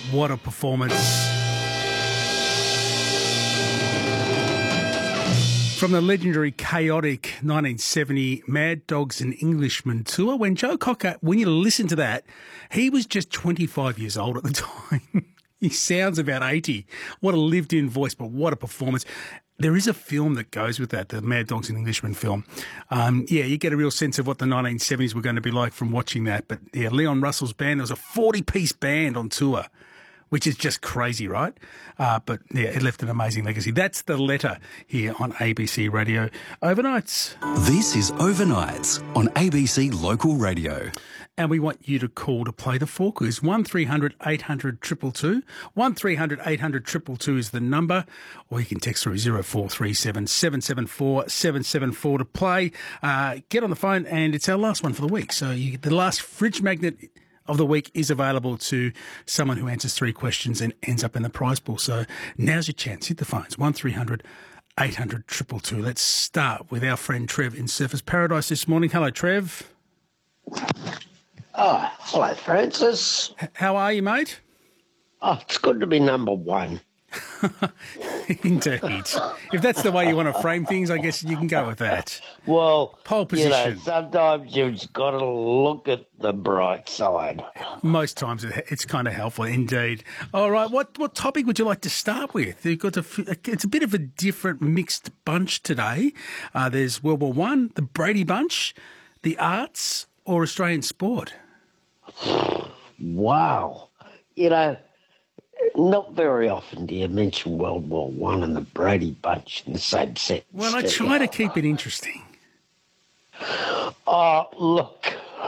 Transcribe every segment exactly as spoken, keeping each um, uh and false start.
What a performance. From the legendary, chaotic nineteen seventy Mad Dogs and Englishmen tour, when Joe Cocker, when you listen to that, he was just twenty-five years old at the time. He sounds about eighty. What a lived-in voice, but what a performance. There is a film that goes with that, the Mad Dogs and Englishmen film. Um, yeah, you get a real sense of what the nineteen seventies were going to be like from watching that. But yeah, Leon Russell's band, there was a forty-piece band on tour, which is just crazy, right? Uh, but yeah, it left an amazing legacy. That's The Letter here on A B C Radio Overnights. This is Overnights on A B C Local Radio. And we want you to call to play the four quiz. one three hundred eight hundred two two two. one three hundred eight hundred two two two is the number. Or you can text through zero four three seven seven seven four seven seven four to play. Uh, get on the phone, and it's our last one for the week. So you, the last fridge magnet of the week is available to someone who answers three questions and ends up in the prize pool. So now's your chance. Hit the phones. one three hundred eight hundred two two two. Let's start with our friend Trev in Surfers Paradise this morning. Hello, Trev. Oh, hello, Francis. H- how are you, mate? Oh, it's good to be number one. Indeed. If that's the way you want to frame things, I guess you can go with that. Well, Pole position. You know, sometimes you've got to look at the bright side. Most times it's kind of helpful, indeed. All right, what what topic would you like to start with? You've got to, it's a bit of a different mixed bunch today. Uh, there's World War One, the Brady Bunch, the arts, or Australian sport. Wow. You know, not very often do you mention World War One and the Brady Bunch in the same sentence. Well, I try to keep it interesting. Oh, look,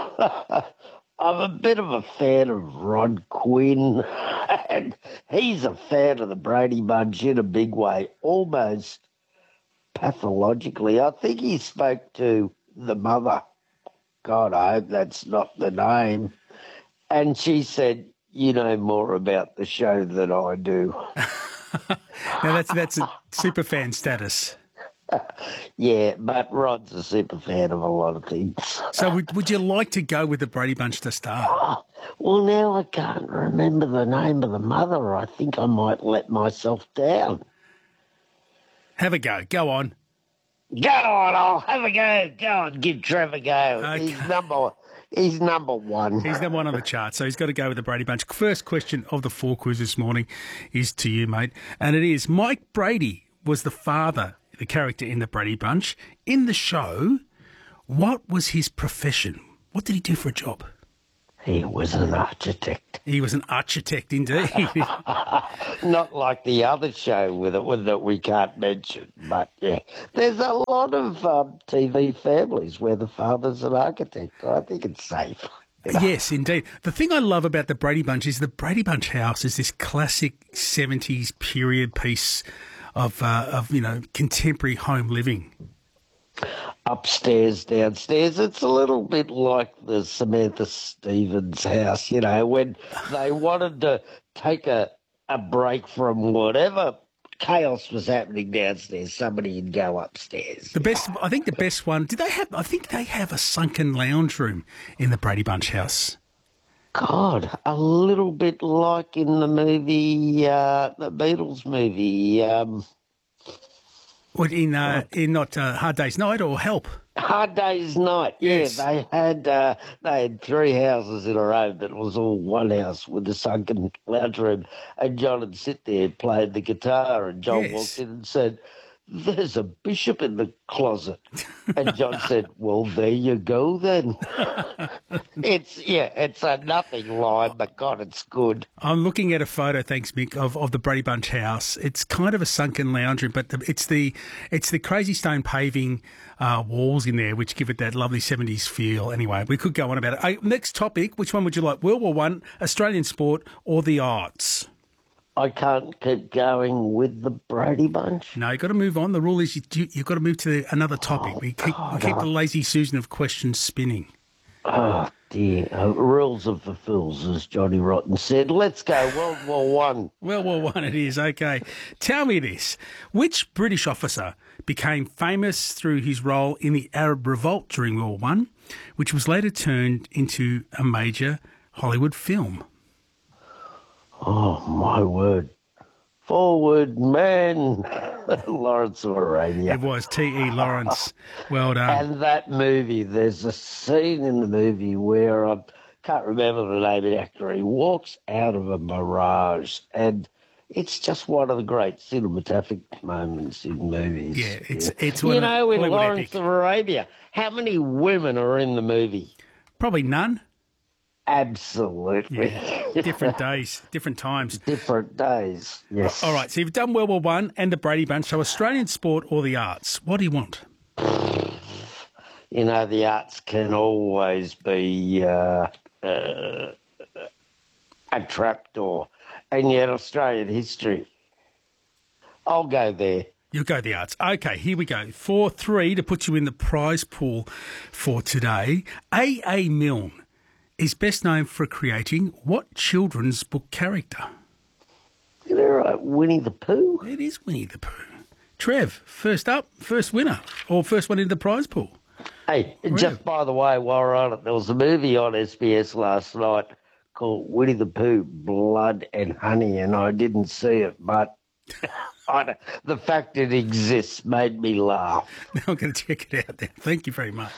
I'm a bit of a fan of Rod Quinn, and he's a fan of the Brady Bunch in a big way, almost pathologically. I think he spoke to the mother. God, I hope that's not the name. And she said, you know more about the show than I do. Now, that's that's a super fan status. Yeah, but Rod's a super fan of a lot of things. So would, would you like to go with the Brady Bunch to start? Oh, well, now I can't remember the name of the mother. I think I might let myself down. Have a go. Go on. Go on, I'll have a go. Go on, give Trevor a go. Okay. He's number he's number one. He's number one on the chart, so he's got to go with the Brady Bunch. First question of the four quiz this morning is to you, mate. And it is, Mike Brady was the father, the character in the Brady Bunch. In the show, what was his profession? What did he do for a job? He was an architect. He was an architect, indeed. Not like the other show with it, with that we can't mention. But, yeah, there's a lot of um, T V families where the father's an architect. I think it's safe. You know? Yes, indeed. The thing I love about the Brady Bunch is the Brady Bunch house is this classic seventies period piece of, uh, of you know, contemporary home living. Upstairs, downstairs. It's a little bit like the Samantha Stevens house, you know, when they wanted to take a, a break from whatever chaos was happening downstairs, somebody would go upstairs. The best, I think the best one, did they have, I think they have a sunken lounge room in the Brady Bunch house. God, a little bit like in the movie, uh, the Beatles movie, um... What, in uh, in not uh, Hard Day's Night or Help? Hard Day's Night. Yes. Yeah, they had uh, they had three houses in a row, but it was all one house with a sunken lounge room. And John would sit there playing the guitar, and John Yes. walked in and said, "There's a bishop in the closet." And John said, "Well, there you go then." It's yeah, it's a nothing line, but God, it's good. I'm looking at a photo, thanks Mick, of, of the Brady Bunch house. It's kind of a sunken lounge room, but the, it's the it's the crazy stone paving uh, walls in there which give it that lovely seventies feel. Anyway, we could go on about it. Uh, next topic, which one would you like? World War One, Australian sport, or the arts? I can't keep going with the Brady Bunch. No, you've got to move on. The rule is you, you, you've got to move to the, another topic. Oh, we keep, God, we keep I- the lazy Susan of questions spinning. Oh, dear. Uh, rules of the fools, as Johnny Rotten said. Let's go World War One. World War One it is, okay. Tell me this. Which British officer became famous through his role in the Arab Revolt during World War One, which was later turned into a major Hollywood film? Oh, my word. Forward man, Lawrence of Arabia. It was T E. Lawrence. Well done. And that movie, there's a scene in the movie where I can't remember the name of the actor. He walks out of a mirage, and it's just one of the great cinematographic moments in movies. Yeah, it's it's one you of the know, in Hollywood Lawrence epic. of Arabia, how many women are in the movie? Probably none. Absolutely. Yeah. Different days, different times. Different days, yes. All right, so you've done World War One and the Brady Bunch. So Australian sport or the arts? What do you want? You know, the arts can always be uh, uh, a trapdoor, and yet Australian history. I'll go there. You'll go the arts. Okay, here we go. four three to put you in the prize pool for today. A A. Milne is best known for creating what children's book character? Is that right? Winnie the Pooh? It is Winnie the Pooh. Trev, first up, first winner, or first one in the prize pool. Hey, just by the way, while we're on it, there was a movie on S B S last night called Winnie the Pooh, Blood and Honey, and I didn't see it, but I, the fact it exists made me laugh. Now I'm going to check it out then. Thank you very much.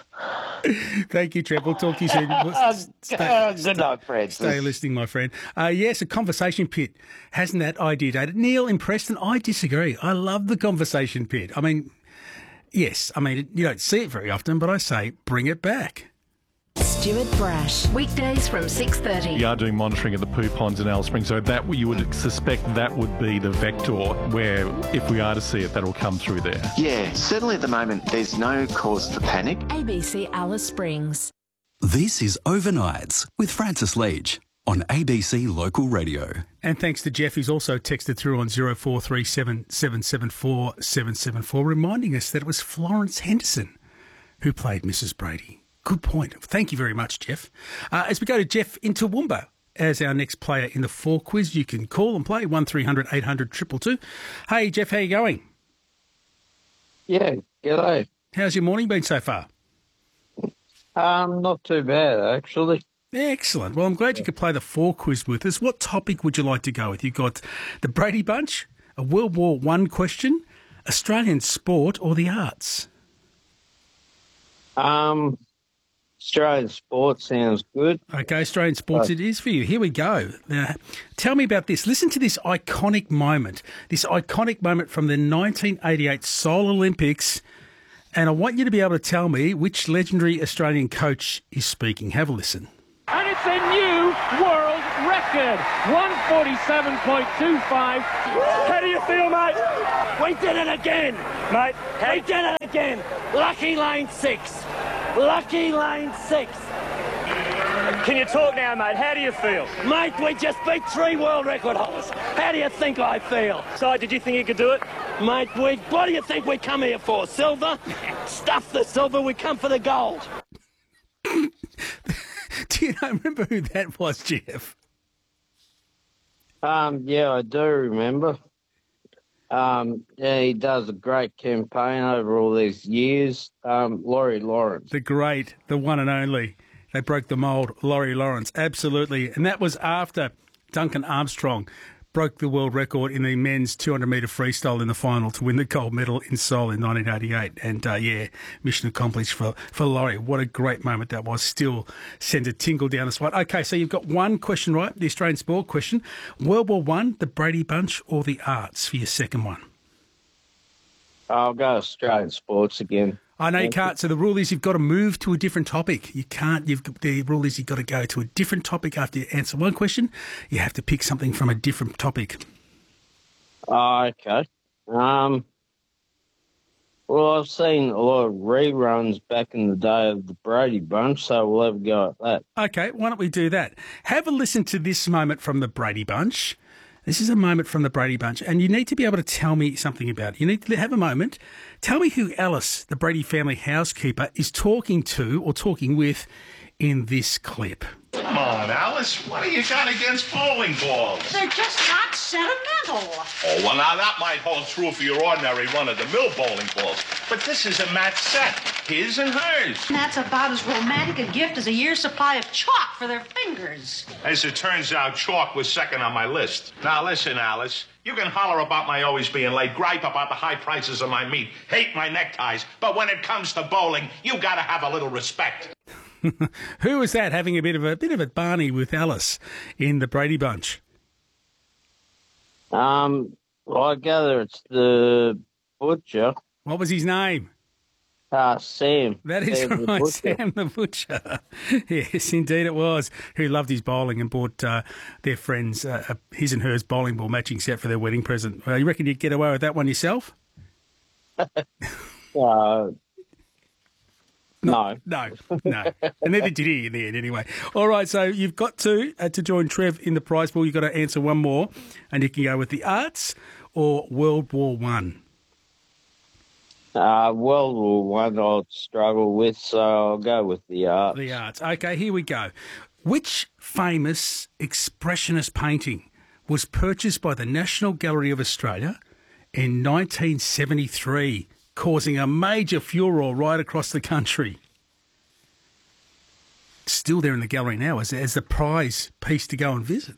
Thank you, Trev. We'll talk to you soon. We'll Uh, stay, uh, good night, Francis. stay listening, my friend. Uh, yes, a conversation pit. Hasn't that idea dated? Neil and Preston, I disagree. I love the conversation pit. I mean, yes, I mean, you don't see it very often, but I say bring it back. Stuart Brash. Weekdays from six thirty. We are doing monitoring at the poo ponds in Alice Springs, so that you would suspect that would be the vector where, if we are to see it, that'll come through there. Yeah, certainly at the moment there's no cause for panic. A B C Alice Springs. This is Overnights with Francis Leach on A B C Local Radio. And thanks to Jeff, who's also texted through on zero four three seven, seven seven four, seven seven four, reminding us that it was Florence Henderson who played Missus Brady. Good point. Thank you very much, Jeff. Uh, as we go to Jeff in Toowoomba as our next player in the four quiz, you can call and play one three hundred eight hundred two two two. Hey, Jeff, how you going? Yeah, g'day. How's your morning been so far? Um, not too bad, actually. Excellent. Well, I'm glad you could play the four quiz with us. What topic would you like to go with? You've got the Brady Bunch, a World War One question, Australian sport, or the arts? Um, Australian sport sounds good. Okay, Australian sports it is for you. Here we go. Now, tell me about this. Listen to this iconic moment, this iconic moment from the nineteen eighty-eight Seoul Olympics, and I want you to be able to tell me which legendary Australian coach is speaking. Have a listen. And it's a new world record, one forty-seven point two five. How do you feel, mate? We did it again, mate. We did it again. Lucky lane six. Lucky lane six. Can you talk now, mate? How do you feel? Mate, we just beat three world record holders. How do you think I feel? So, did you think you could do it? Mate, we, what do you think we come here for? Silver? Stuff the silver, we come for the gold. Do you know, remember who that was, Jeff? Um, yeah, I do remember. Um, yeah, he does a great campaign over all these years. Um, Laurie Lawrence. The great, the one and only. They broke the mould, Laurie Lawrence. Absolutely. And that was after Duncan Armstrong broke the world record in the men's two hundred metre freestyle in the final to win the gold medal in Seoul in nineteen eighty-eight. And, uh, yeah, mission accomplished for, for Laurie. What a great moment that was. Still sends a tingle down the spine. Okay, so you've got one question right, the Australian sport question. World War One, the Brady Bunch, or the arts for your second one? I'll go Australian sports again. I know you can't. So the rule is you've got to move to a different topic. You can't. You've the rule is you've got to go to a different topic after you answer one question. You have to pick something from a different topic. Oh, okay. Um, well, I've seen a lot of reruns back in the day of the Brady Bunch, so we'll have a go at that. Okay, why don't we do that? Have a listen to this moment from the Brady Bunch. This is a moment from the Brady Bunch, and you need to be able to tell me something about it. You need to have a moment. Tell me who Alice, the Brady family housekeeper, is talking to or talking with in this clip. Come on, Alice. What do you got against bowling balls? They're just not sentimental. Oh, well, now that might hold true for your ordinary run-of-the-mill bowling balls. But this is a match set. his and hers. And that's about as romantic a gift as a year's supply of chalk for their fingers. As it turns out, chalk was second on my list. Now listen, Alice, you can holler about my always being late, gripe about the high prices of my meat, hate my neckties, but when it comes to bowling, you gotta have a little respect. Who was that having a bit of a bit of a Barney with Alice in the Brady Bunch? Um, well, I gather it's the butcher. What was his name? Uh, Sam. That is Sam the right, butcher. Sam the Butcher. Yes, indeed it was. Who loved his bowling and bought uh, their friends uh, a his and hers bowling ball matching set for their wedding present. Uh, you reckon you'd get away with that one yourself? uh, no. No, no. And neither did he in the end anyway. All right, so you've got to, uh, to join Trev in the prize pool. You've got to answer one more, and you can go with the arts or World War One. Uh, World War One I'll struggle with, so I'll go with the arts. The arts. Okay, here we go. Which famous expressionist painting was purchased by the National Gallery of Australia in nineteen seventy-three, causing a major furore right across the country? It's still there in the gallery now as, as the prize piece to go and visit.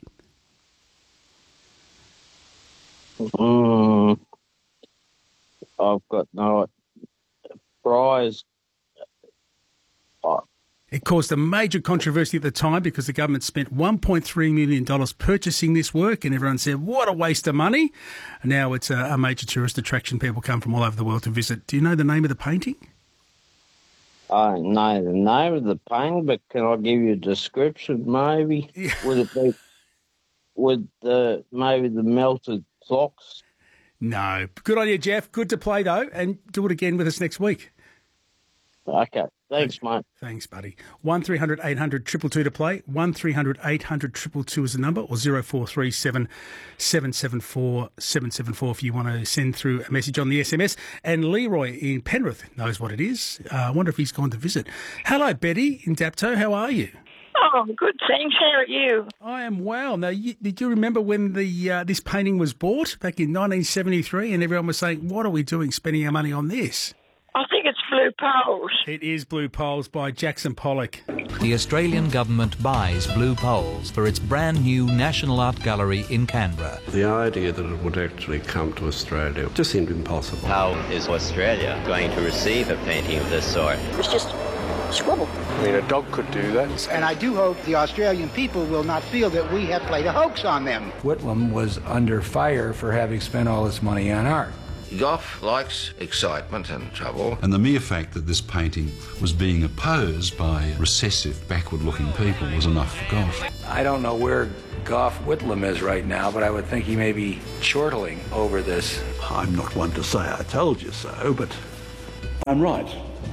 Mm, I've got no prize. Oh. It caused a major controversy at the time because the government spent one point three million dollars purchasing this work, and everyone said, what a waste of money. And now it's a, a major tourist attraction. People come from all over the world to visit. Do you know the name of the painting? I don't know the name of the painting, but can I give you a description maybe? Yeah. Would it be, would the, maybe the melted clocks? No. Good on you, Jeff. Good to play, though, and do it again with us next week. Okay. Thanks, mate. Thanks, buddy. one three hundred eight hundred two two two to play. one three hundred eight hundred two two two is the number, or zero four three seven seven seven four seven seven four if you want to send through a message on the S M S. And Leroy in Penrith knows what it is. Uh, I wonder if he's gone to visit. Hello, Betty in Dapto. How are you? Oh, good, thanks. How are you? I am well. Now, you, did you remember when the uh, this painting was bought back in nineteen seventy-three and everyone was saying, what are we doing spending our money on this? I think it's Blue Poles. It is Blue Poles by Jackson Pollock. The Australian government buys Blue Poles for its brand new National Art Gallery in Canberra. The idea that it would actually come to Australia just seemed impossible. How is Australia going to receive a painting of this sort? It's just scribble. I mean, a dog could do that. And I do hope the Australian people will not feel that we have played a hoax on them. Whitlam was under fire for having spent all his money on art. Gough likes excitement and trouble. And the mere fact that this painting was being opposed by recessive, backward-looking people was enough for Gough. I don't know where Gough Whitlam is right now, but I would think he may be chortling over this. I'm not one to say I told you so, but I'm right.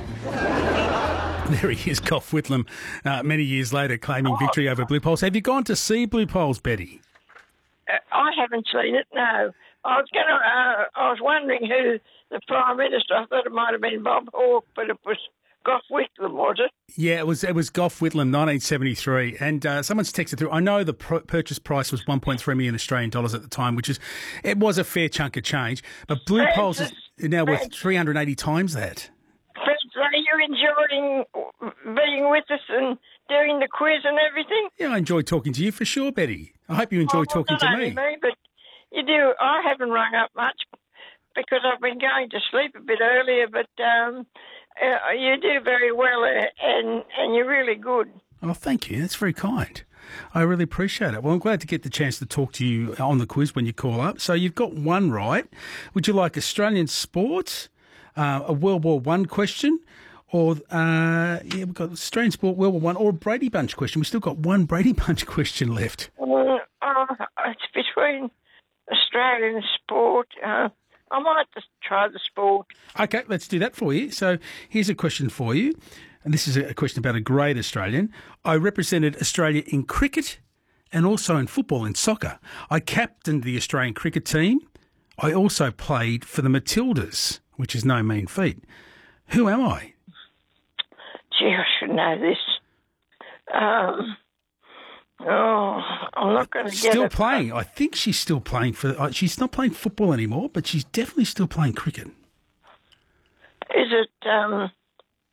There he is, Gough Whitlam, uh, many years later, claiming victory over Blue Poles. Have you gone to see Blue Poles, Betty? Uh, I haven't seen it, no. I was going to. Uh, I was wondering who the Prime Minister. I thought it might have been Bob Hawke, but it was Gough Whitlam, was it? Yeah, it was. It was Gough Whitlam, nineteen seventy-three, and uh, someone's texted through. I know the pr- purchase price was one point three million Australian dollars at the time, which is it was a fair chunk of change. But Blue Francis, Poles is now worth Francis, three hundred eighty times that. Francis, are you enjoying being with us and doing the quiz and everything? Yeah, I enjoyed talking to you for sure, Betty. I hope you enjoy oh, talking not to only me. me. But you do. I haven't rung up much because I've been going to sleep a bit earlier, but um, uh, you do very well, uh, and, and you're really good. Oh, thank you. That's very kind. I really appreciate it. Well, I'm glad to get the chance to talk to you on the quiz when you call up. So you've got one right. Would you like Australian sport, uh, a World War One question, or uh, yeah, we've got Australian sport, World War One, or a Brady Bunch question? We've still got one Brady Bunch question left. Uh, uh, it's between Australian sport. Uh, I might just try the sport. Okay, let's do that for you. So here's a question for you. And this is a question about a great Australian. I represented Australia in cricket and also in football, in soccer. I captained the Australian cricket team. I also played for the Matildas, which is no mean feat. Who am I? Gee, I should know this. Um, oh, I'm not going to get it. Still playing. I think she's still playing for... Uh, she's not playing football anymore, but she's definitely still playing cricket. Is it... Um,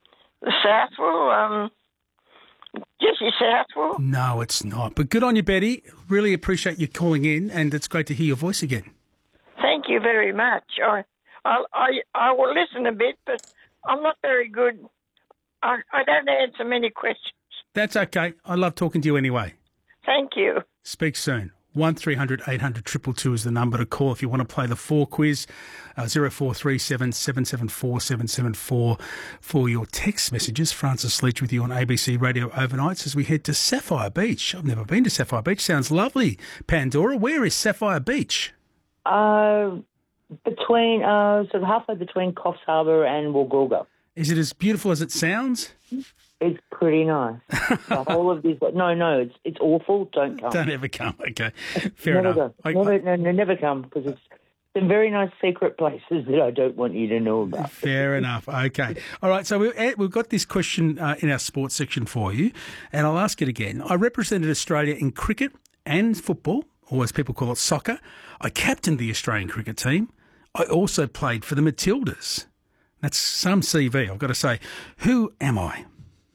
Southwell, um, Jesse Southwell. No, it's not. But good on you, Betty. Really appreciate you calling in, and it's great to hear your voice again. Thank you very much. I, I, I, I will listen a bit, but I'm not very good. I, I don't answer many questions. That's okay. I love talking to you anyway. Thank you. Speak soon. one three hundred eight hundred two two two is the number to call if you want to play the four quiz. Uh, zero four three seven seven seven four seven seven four for your text messages. Francis Leach with you on A B C Radio Overnights as we head to Sapphire Beach. I've never been to Sapphire Beach. Sounds lovely. Pandora, where is Sapphire Beach? Uh, between, uh, sort of halfway between Coffs Harbour and Woolgoolga. Is it as beautiful as it sounds? It's pretty nice. The whole of this, no, no, it's it's awful. Don't come. Don't ever come. Okay, fair never enough. Go. Never, no, no, never come because it's some very nice secret places that I don't want you to know about. Fair enough. Okay. All right. So we've, we've got this question uh, in our sports section for you, and I'll ask it again. I represented Australia in cricket and football, or as people call it, soccer. I captained the Australian cricket team. I also played for the Matildas. That's some C V, I've got to say. Who am I?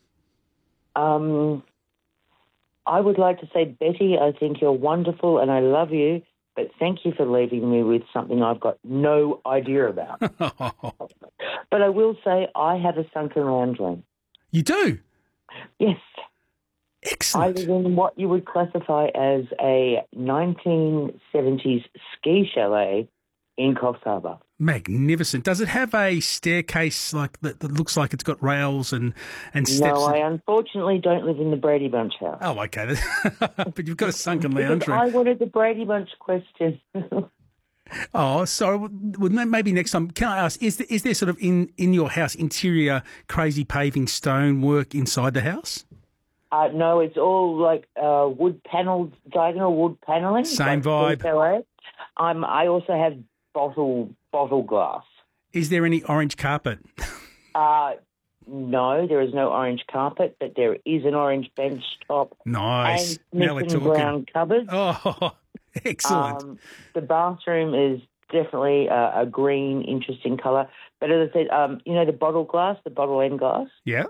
Um, I would like to say, Betty, I think you're wonderful and I love you, but thank you for leaving me with something I've got no idea about. But I will say I have a sunken loungeling. You do? Yes. Excellent. I live in what you would classify as a nineteen seventies ski chalet in Coffs Harbour. Magnificent. Does it have a staircase like that, that looks like it's got rails and, and steps? No, I unfortunately don't live in the Brady Bunch house. Oh, okay. But you've got a sunken lounge room. I wanted the Brady Bunch question. Oh, sorry. Well, maybe next time. Can I ask, is there, is there sort of in, in your house interior crazy paving stone work inside the house? Uh, no, it's all like uh, wood panelled, diagonal wood panelling. Same like vibe. Um, I also have bottle bottle glass. Is there any orange carpet? uh, no, there is no orange carpet, but there is an orange bench top. Nice. And Now we're missing talking. brown cupboards. Oh, excellent. Um, the bathroom is definitely a, a green, interesting colour. But as I said, um, you know the bottle glass, the bottle end glass? Yeah.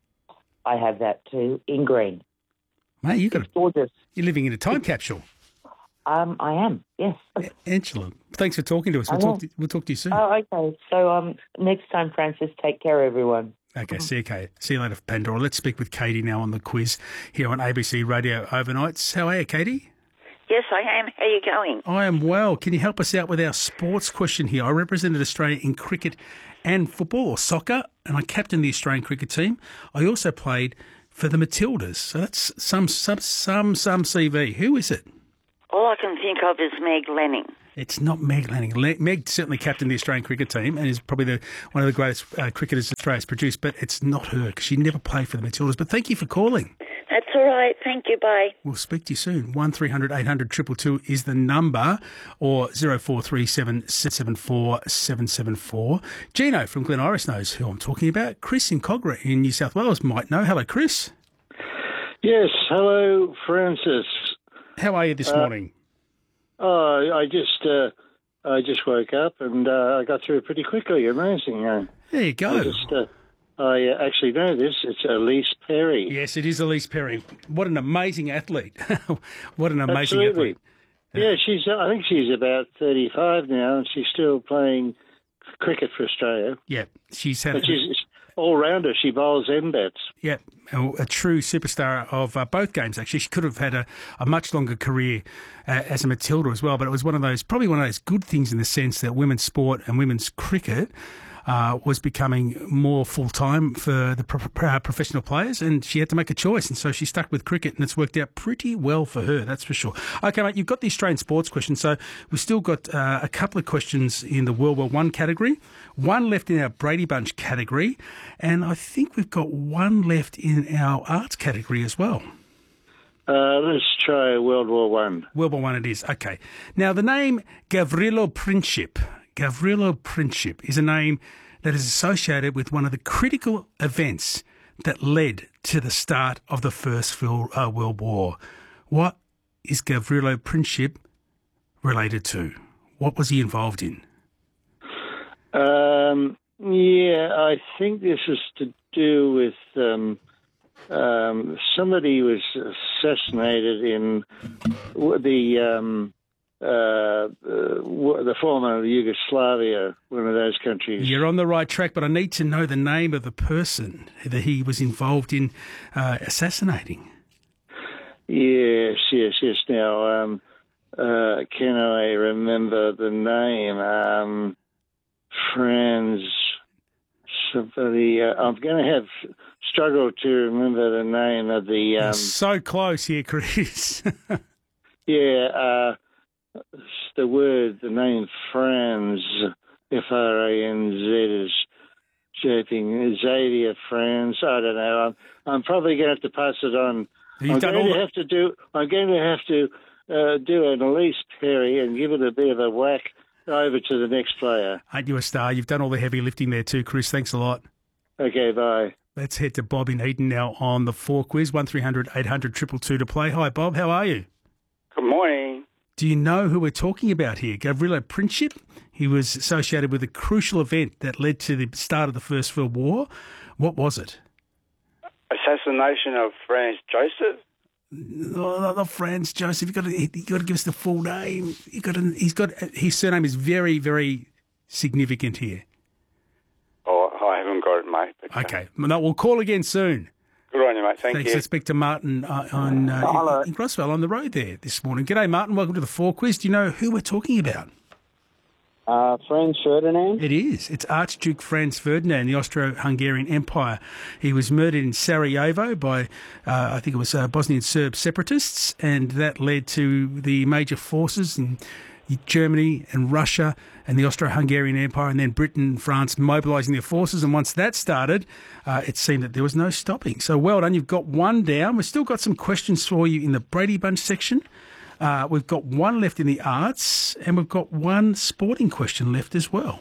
I have that too, in green. Mate, you got it's gorgeous. You're living in a time capsule. Um, I am, yes. Excellent. Thanks for talking to us. We'll talk to, we'll talk to you soon. Oh, okay. So um, next time, Francis, take care, everyone. Okay, see you, Kate. See you later, Pandora. Let's speak with Katie now on the quiz here on A B C Radio Overnights. How are you, Katie? Yes, I am. How are you going? I am well. Can you help us out with our sports question here? I represented Australia in cricket and football, or soccer, and I captained the Australian cricket team. I also played for the Matildas. So that's some some some some C V. Who is it? All I can think of is Meg Lanning. It's not Meg Lanning. Le- Meg certainly captained the Australian cricket team and is probably the one of the greatest uh, cricketers Australia's produced, but it's not her because she never played for the Matildas. But thank you for calling. That's all right. Thank you. Bye. We'll speak to you soon. one three hundred eight hundred two two two is the number, or zero four three seven seven four seven seven four. Gino from Glen Iris knows who I'm talking about. Chris in Cogra in New South Wales might know. Hello, Chris. Yes. Hello, Francis. How are you this uh, morning? Oh, I just uh, I just woke up and uh, I got through it pretty quickly. Amazing. Uh, there you go. I, just, uh, I uh, actually know this. It's Elise Perry. Yes, it is Elise Perry. What an amazing athlete. What an amazing Absolutely. athlete. Yeah, she's. I think she's about thirty-five now, and she's still playing cricket for Australia. Yeah, she's had. But she's all rounder. She bowls end bats. Yeah, a, a true superstar of uh, both games. Actually, she could have had a, a much longer career uh, as a Matilda as well. But it was one of those, probably one of those good things in the sense that women's sport and women's cricket uh, was becoming more full time for the pro- pro- professional players, and she had to make a choice, and so she stuck with cricket, and it's worked out pretty well for her. That's for sure. Okay, mate, you've got the Australian sports question, so we've still got uh, a couple of questions in the World War One category, one left in our Brady Bunch category, and I think we've got one left in our arts category as well. Uh, let's try World War One. World War One it is. Okay. Now, the name Gavrilo Princip, Gavrilo Princip is a name that is associated with one of the critical events that led to the start of the First World War. What is Gavrilo Princip related to? What was he involved in? Um, Yeah, I think this is to do with um, um, somebody was assassinated in the um, uh, the former Yugoslavia, one of those countries. You're on the right track, but I need to know the name of the person that he was involved in uh, assassinating. Yes, yes, yes. Now, um, uh, can I remember the name? Um, Franz, somebody. Uh, I'm going to have struggle to remember the name of the. Um, so close here, Chris. yeah, uh, the word, the name Franz, F R A N Z is joking. Xavier Franz. I don't know. I'm, I'm probably going to have to pass it on. You've I'm done going all to the- have to do. I'm going to have to uh, do an Elise Perry and give it a bit of a whack over to the next player. Aren't you a star? You've done all the heavy lifting there too, Chris. Thanks a lot. Okay, bye. Let's head to Bob in Eden now on the four quiz. one three hundred eight hundred two two two to play. Hi, Bob. How are you? Good morning. Do you know who we're talking about here? Gavrilo Princip. He was associated with a crucial event that led to the start of the First World War. What was it? Assassination of Franz Joseph. Oh, not Franz Joseph. You got to, you got to give us the full name. You got to, he's got his surname is very, very significant here. Oh, I haven't got it, mate. But, Okay, no, we'll call again soon. Good on you, mate. Thank Thanks. you. Let's speak to Martin uh, on uh, Hello. in, in Groswell on the road there this morning. G'day, Martin. Welcome to the Four Quiz. Do you know who we're talking about? Uh, Franz Ferdinand? It is. It's Archduke Franz Ferdinand, the Austro-Hungarian Empire. He was murdered in Sarajevo by, uh, I think it was uh, Bosnian Serb separatists, and that led to the major forces in Germany and Russia and the Austro-Hungarian Empire, and then Britain and France mobilising their forces. And once that started, uh, it seemed that there was no stopping. So well done. You've got one down. We've still got some questions for you in the Brady Bunch section. Uh, we've got one left in the arts, and we've got one sporting question left as well.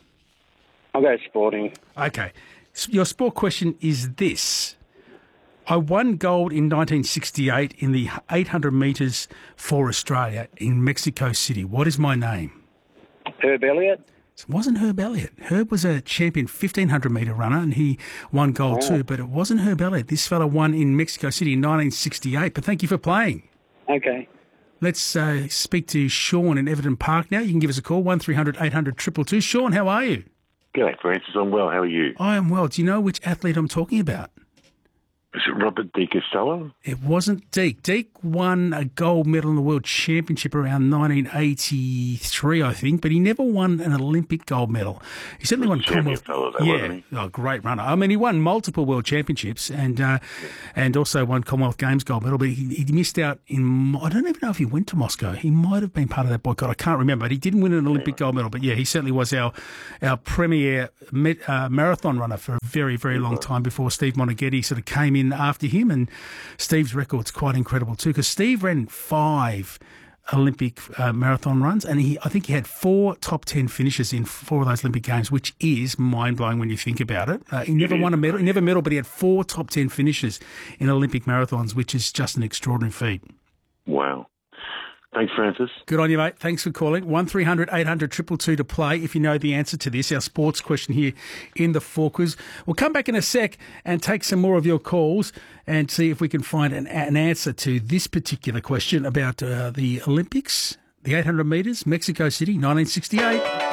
I'll go sporting. Okay. So your sport question is this. I won gold in nineteen sixty-eight in the eight hundred metres for Australia in Mexico City. What is my name? Herb Elliott? It wasn't Herb Elliott. Herb was a champion fifteen hundred metre runner, and he won gold Oh. too, but it wasn't Herb Elliott. This fella won in Mexico City in nineteen sixty-eight, but thank you for playing. Okay. Let's uh, speak to Sean in Everton Park now. You can give us a call, one three hundred eight hundred two two two. Sean, how are you? G'day, Francis. I'm well. How are you? I am well. Do you know which athlete I'm talking about? Is it Robert De Costello? It wasn't Deke. Deke won a gold medal in the World Championship around nineteen eighty-three, I think, but he never won an Olympic gold medal. He certainly won Commonwealth. Fellow, though, Yeah, wasn't he? oh, great runner. I mean, he won multiple World Championships and uh, and also won Commonwealth Games gold medal, but he, he missed out in, I don't even know if he went to Moscow. He might have been part of that boycott. I can't remember, but he didn't win an Olympic gold medal. But yeah, he certainly was our, our premier met, uh, marathon runner for a very, very long time before Steve Monaghetti sort of came in after him. And Steve's record's quite incredible too, because Steve ran five Olympic uh, marathon runs, and he I think he had four top ten finishes in four of those Olympic Games, which is mind-blowing when you think about it. Uh, he never won a medal, he never medal, but he had four top ten finishes in Olympic marathons, which is just an extraordinary feat. Wow. Thanks, Francis. Good on you, mate. Thanks for calling. one three hundred eight hundred two two two to play if you know the answer to this, our sports question here in the Four Quiz. We'll come back in a sec and take some more of your calls and see if we can find an, an answer to this particular question about uh, the Olympics, the eight hundred metres, Mexico City, nineteen sixty-eight.